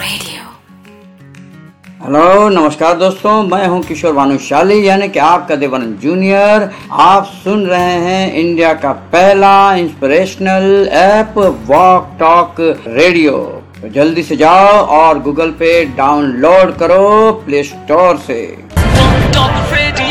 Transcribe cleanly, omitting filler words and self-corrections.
Hello नमस्कार दोस्तों, मैं हूं किशोर भानुशाली यानी कि आपका देवानंद जूनियर। आप सुन रहे हैं इंडिया का पहला inspirational app walk talk radio. तो जल्दी से जाओ और गूगल पे डाउनलोड करो प्ले स्टोर से।